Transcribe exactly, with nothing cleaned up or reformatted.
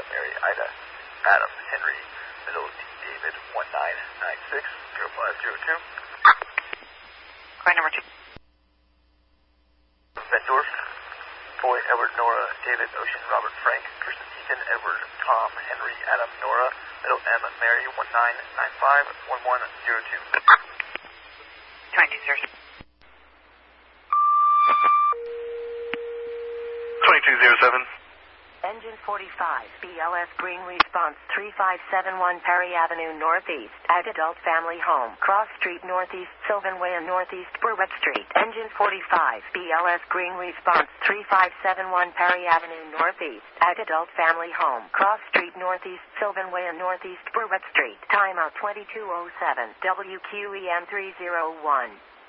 Mary, Ida, Adam, Henry, middle, David, one nine nine six zero five zero two. Car number two. Bendorf, Boy, Edward, Nora, David, Ocean, Robert, Frank, Kirsten, Ethan, Edward, Tom, Henry, Adam, Nora, middle, M, Mary, one nine nine five one one zero two. twenty-two, sir. twenty-two zero seven. Engine forty-five, B L S Green Response three five seven one Perry Avenue Northeast, at Adult Family Home, Cross Street Northeast, Sylvan Way and Northeast, Berwick Street. Engine forty-five, B L S Green Response three five seven one Perry Avenue Northeast, at Adult Family Home, Cross Street Northeast, Sylvan Way and Northeast, Berwick Street. Timeout twenty-two oh seven, W Q E M three oh one.